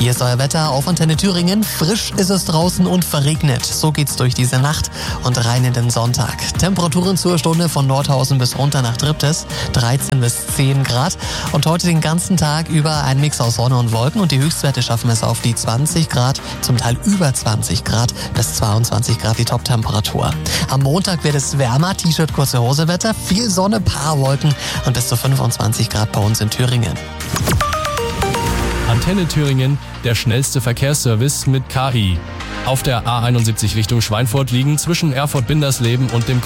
Hier ist euer Wetter auf Antenne Thüringen. Frisch ist es draußen und verregnet. So geht's durch diese Nacht und rein in den Sonntag. Temperaturen zur Stunde von Nordhausen bis runter nach Triptis, 13 bis 10 Grad. Und heute den ganzen Tag über ein Mix aus Sonne und Wolken. Und die Höchstwerte schaffen es auf die 20 Grad, zum Teil über 20 Grad bis 22 Grad die Toptemperatur. Am Montag wird es wärmer, T-Shirt, kurze Hose Wetter, viel Sonne, paar Wolken und bis zu 25 Grad bei uns in Thüringen. Antenne Thüringen, der schnellste Verkehrsservice mit KI. Auf der A71 Richtung Schweinfurt liegen zwischen Erfurt-Bindersleben und dem